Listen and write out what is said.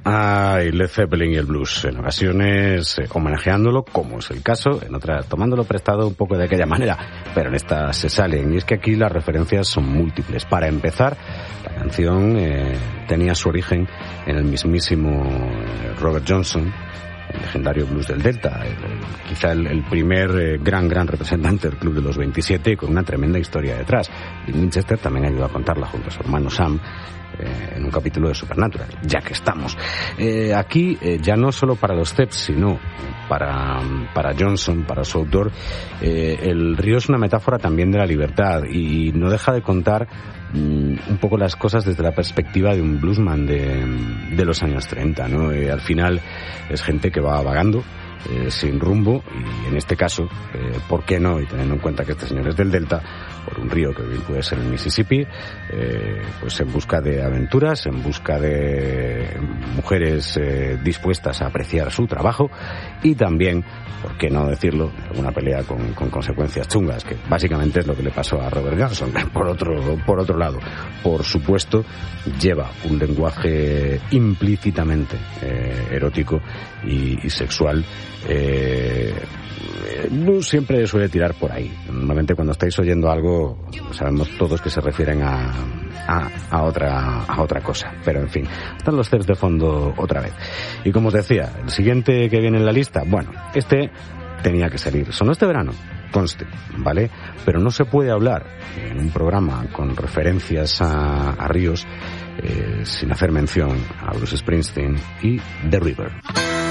Ay, Led Zeppelin y el blues, en ocasiones homenajeándolo, como es el caso, en otras tomándolo prestado un poco de aquella manera, pero en esta se salen, y es que aquí las referencias son múltiples. Para empezar, la canción tenía su origen en el mismísimo Robert Johnson, el legendario blues del Delta, quizá el primer gran representante del Club de los 27, con una tremenda historia detrás. Bill Winchester también ayudó a contarla junto a su hermano Sam en un capítulo de Supernatural, ya que estamos. Aquí, ya no solo para los Steps, sino para Johnson, para su autor, el río es una metáfora también de la libertad y no deja de contar un poco las cosas desde la perspectiva de un bluesman de los años 30, ¿no? Al final es gente que va vagando sin rumbo, y en este caso, ¿por qué no? Y teniendo en cuenta que este señor es del Delta, por un río que bien puede ser el Mississippi, pues en busca de aventuras, en busca de mujeres dispuestas a apreciar su trabajo, y también, ¿por qué no decirlo?, una pelea con consecuencias chungas, que básicamente es lo que le pasó a Robert Johnson. Por otro lado, por supuesto, lleva un lenguaje implícitamente erótico y sexual. Blues siempre suele tirar por ahí. Normalmente cuando estáis oyendo algo, sabemos todos que se refieren a otra cosa. Pero en fin, están los Steps de fondo otra vez. Y como os decía, el siguiente que viene en la lista, bueno, este tenía que salir. Sonó este verano, conste, ¿vale? Pero no se puede hablar en un programa con referencias a ríos sin hacer mención a Bruce Springsteen y The River.